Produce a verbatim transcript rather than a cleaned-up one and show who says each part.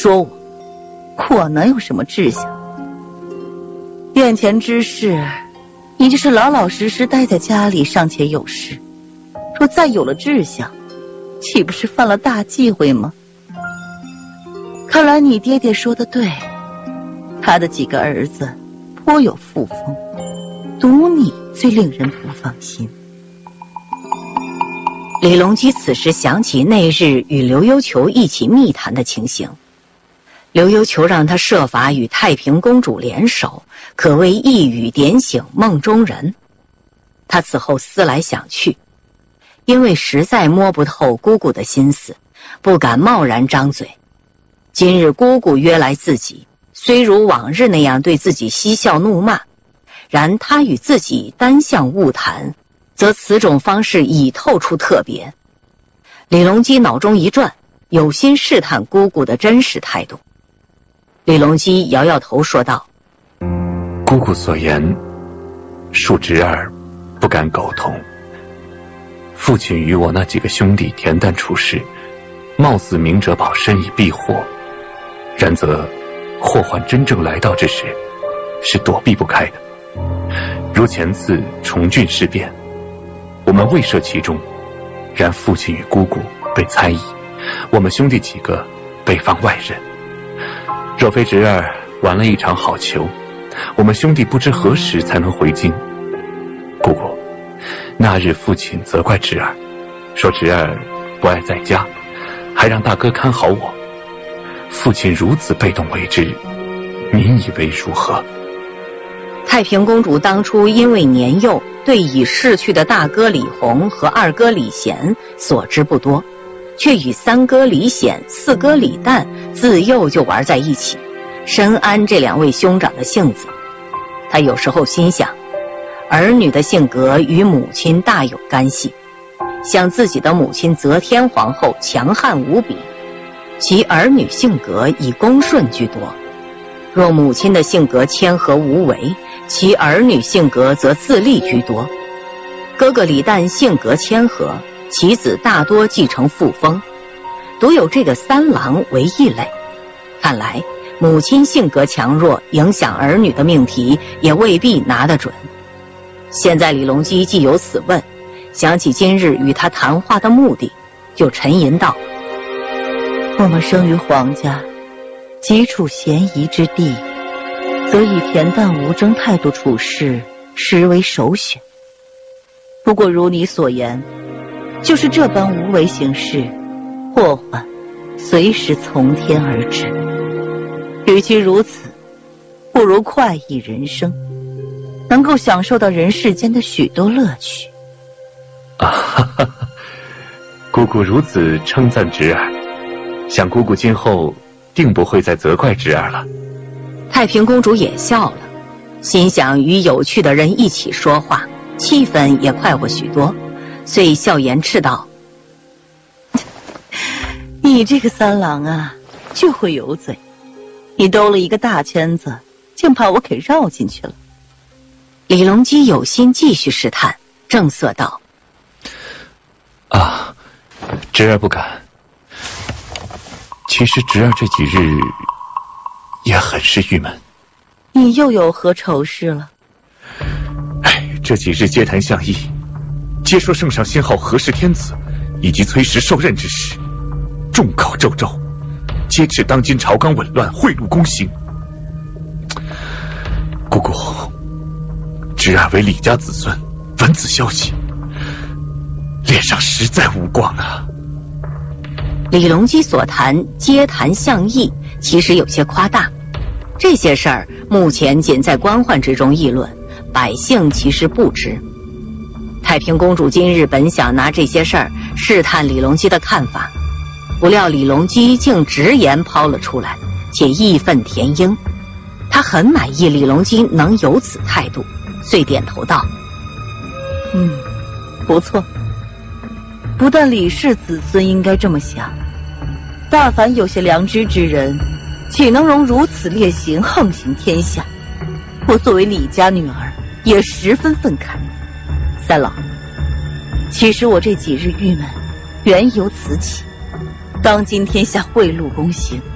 Speaker 1: 说我，我能有什么志向？眼前之事，你就是老老实实待在家里尚且有事，若再有了志向，岂不是犯了大忌讳吗？看来你爹爹说的对，他的几个儿子颇有富风，独你最令人不放心。
Speaker 2: 李隆基此时想起那日与刘幽球一起密谈的情形，刘幽球让他设法与太平公主联手，可谓一语点醒梦中人。他此后思来想去，因为实在摸不透姑姑的心思，不敢贸然张嘴。今日姑姑约来自己，虽如往日那样对自己嬉笑怒骂，然他与自己单向晤谈，则此种方式已透出特别。李隆基脑中一转，有心试探姑姑的真实态度。李隆基摇摇头说道：
Speaker 3: 姑姑所言，恕侄儿不敢苟同。父亲与我那几个兄弟恬淡处事，貌似明哲保身以避祸，然则祸患真正来到之时，是躲避不开的。如前次重郡事变，我们未涉其中，然父亲与姑姑被猜疑，我们兄弟几个被放外任。若非侄儿玩了一场好球，我们兄弟不知何时才能回京。姑姑，那日父亲责怪侄儿，说侄儿不爱在家，还让大哥看好我。父亲如此被动为之，您以为如何？
Speaker 2: 太平公主当初因为年幼，对已逝去的大哥李弘和二哥李贤所知不多，却与三哥李显、四哥李旦自幼就玩在一起，深谙这两位兄长的性子。他有时候心想，儿女的性格与母亲大有干系，像自己的母亲则天皇后强悍无比，其儿女性格以恭顺居多；若母亲的性格谦和无为，其儿女性格则自立居多。哥哥李旦性格谦和，其子大多继承父风，独有这个三郎为异类。看来母亲性格强弱影响儿女的命题也未必拿得准。现在李隆基既有此问，想起今日与他谈话的目的，就沉吟道：
Speaker 1: 我们生于皇家，即处嫌疑之地，则以恬淡无争态度处事，实为首选。不过如你所言，就是这般无为行事，祸患随时从天而至。与其如此，不如快意人生，能够享受到人世间的许多乐趣。
Speaker 3: 啊哈哈，姑姑如此称赞侄儿，想姑姑今后定不会再责怪侄儿了。
Speaker 2: 太平公主也笑了，心想与有趣的人一起说话，气氛也快活许多，遂笑颜斥道：
Speaker 1: 你这个三郎啊，就会有嘴，你兜了一个大圈子，竟把我给绕进去了。
Speaker 2: 李隆基有心继续试探，正色道：
Speaker 3: 啊，侄儿不敢。其实侄儿这几日也很是郁闷。
Speaker 1: 你又有何愁事了？
Speaker 3: 哎，这几日皆谈相议，皆说圣上先后何氏天子以及崔实受任之时，众考周周，皆斥当今朝纲紊乱，贿赂公行。姑姑，侄儿为李家子孙，闻此消息，脸上实在无光啊。
Speaker 2: 李隆基所谈皆谈相议，其实有些夸大。这些事儿目前仅在官宦之中议论，百姓其实不知。太平公主今日本想拿这些事儿试探李隆基的看法，不料李隆基竟直言抛了出来，且义愤填膺。他很满意李隆基能有此态度，遂点头道：
Speaker 1: 嗯，不错。不但李氏子孙应该这么想，大凡有些良知之人，岂能容如此劣行横行天下？我作为李家女儿，也十分愤慨。三郎，其实我这几日郁闷，原由此起。当今天下贿赂公行，